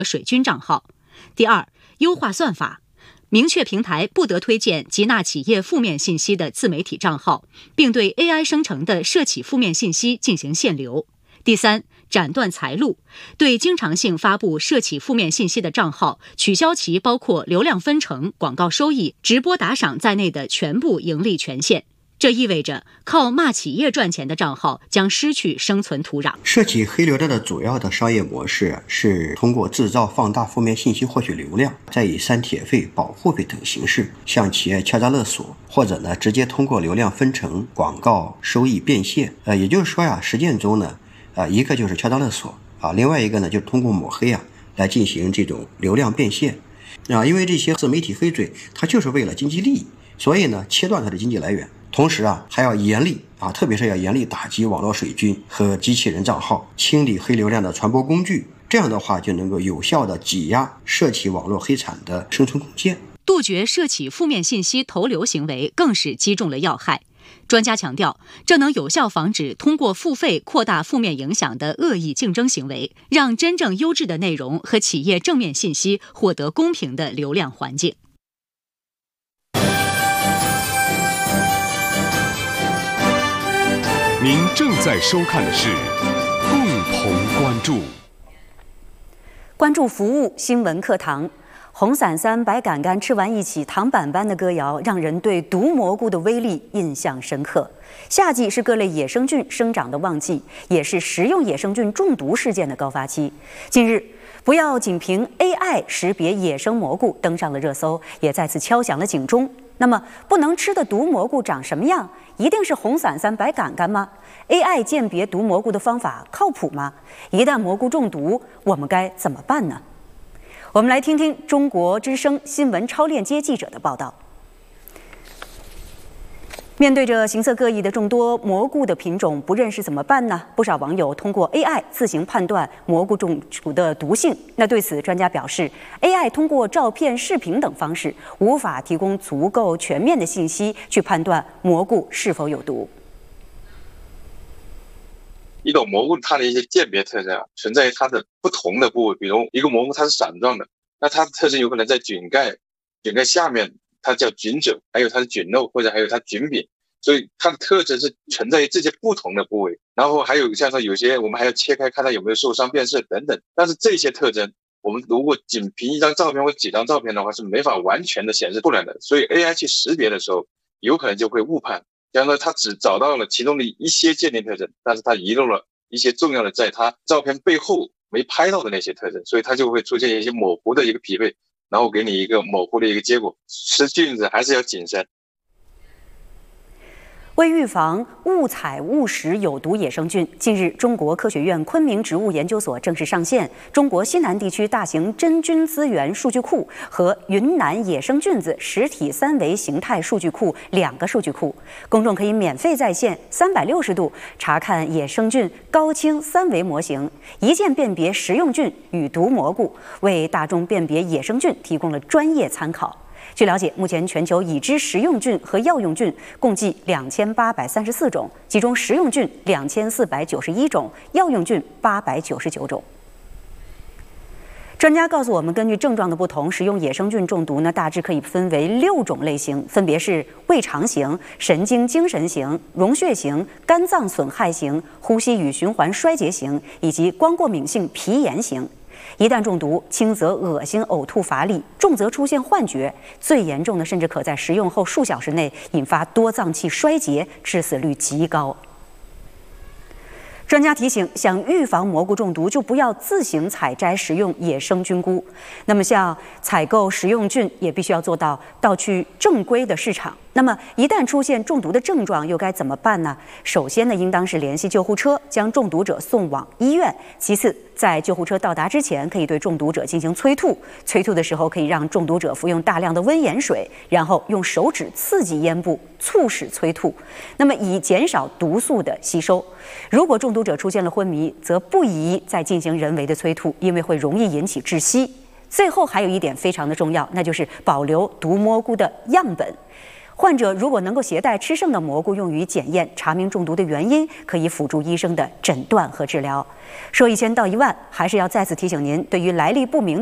水军账号。第二，优化算法，明确平台不得推荐集纳企业负面信息的自媒体账号，并对 AI 生成的涉企负面信息进行限流。第三，斩断财路，对经常性发布涉企负面信息的账号，取消其包括流量分成、广告收益、直播打赏在内的全部盈利权限。这意味着靠骂企业赚钱的账号将失去生存土壤。 涉企黑流量的主要的商业模式是通过制造、放大负面信息获取流量，再以删帖费、保护费等形式向企业敲诈勒索，或者呢直接通过流量分成、广告收益变现。也就是说呀，实践中呢，一个就是敲诈勒索另外一个呢就是通过抹黑来进行这种流量变现因为这些自媒体黑嘴它就是为了经济利益，所以呢切断它的经济来源。同时还要严厉特别是要严厉打击网络水军和机器人账号，清理黑流量的传播工具，这样的话就能够有效的挤压涉企网络黑产的生存空间。 杜绝涉企负面信息投流行为更是击中了要害。专家强调，这能有效防止通过付费扩大负面影响的恶意竞争行为，让真正优质的内容和企业正面信息获得公平的流量环境。 您正在收看的是共同关注。 关注服务新闻课堂。红伞伞白杆杆吃完一起，糖板般的歌谣让人对毒蘑菇的威力印象深刻。夏季是各类野生菌生长的旺季，也是食用野生菌中毒事件的高发期。近日，不要仅凭 AI 识别野生蘑菇登上了热搜，也再次敲响了警钟。那么，不能吃的毒蘑菇长什么样？一定是红伞伞白杆杆吗？ AI 鉴别毒蘑菇的方法靠谱吗？一旦蘑菇中毒，我们该怎么办呢？我们来听听中国之声新闻超链接记者的报道。面对着形色各异的众多蘑菇的品种，不认识怎么办呢？不少网友通过 AI 自行判断蘑菇中毒的毒性。那对此，专家表示 ，AI 通过照片、视频等方式，无法提供足够全面的信息去判断蘑菇是否有毒。 一种蘑菇它的一些鉴别特征存在于它的不同的部位，比如一个蘑菇它是伞状的，那它的特征有可能在菌盖下面，它叫菌褶，还有它的菌肉，或者还有它菌柄，所以它的特征是存在于这些不同的部位。然后还有像说有些我们还要切开看它有没有受伤变色等等，但是这些特征我们如果仅凭一张照片或几张照片的话是没法完全的显示出来的，所以 AI 去识别的时候有可能就会误判。比方说他只找到了其中的一些鉴定特征，但是他遗漏了一些重要的在他照片背后没拍到的那些特征，所以他就会出现一些模糊的一个匹配，然后给你一个模糊的一个结果。吃菌子还是要谨慎。 为预防误采误食有毒野生菌，近日，中国科学院昆明植物研究所正式上线中国西南地区大型真菌资源数据库和云南野生菌子实体三维形态数据库2个数据库，公众可以免费在线360度查看野生菌高清3维模型，一键辨别食用菌与毒蘑菇，为大众辨别野生菌提供了专业参考。据了解，目前全球已知食用菌和药用菌共计2834种，其中食用菌2491种，药用菌899种。专家告诉我们，根据症状的不同，食用野生菌中毒呢，大致可以分为6种类型，分别是胃肠型、神经精神型、溶血型、肝脏损害型、呼吸与循环衰竭型以及光过敏性皮炎型。一旦中毒，轻则恶心、呕吐、乏力，重则出现幻觉，最严重的甚至可在食用后数小时内引发多脏器衰竭，致死率极高。专家提醒，想预防蘑菇中毒，就不要自行采摘食用野生菌菇。那么，像采购食用菌，也必须要做到去正规的市场。那么，一旦出现中毒的症状，又该怎么办呢？首先呢，应当是联系救护车，将中毒者送往医院。其次，在救护车到达之前，可以对中毒者进行催吐。催吐的时候，可以让中毒者服用大量的温盐水，然后用手指刺激咽部，促使催吐。那么，以减少毒素的吸收。如果中毒者出现了昏迷，则不宜再进行人为的催吐，因为会容易引起窒息。最后还有一点非常的重要，那就是保留毒蘑菇的样本。 患者如果能够携带吃剩的蘑菇用于检验，查明中毒的原因，可以辅助医生的诊断和治疗。说1000到1万，还是要再次提醒您，对于来历不明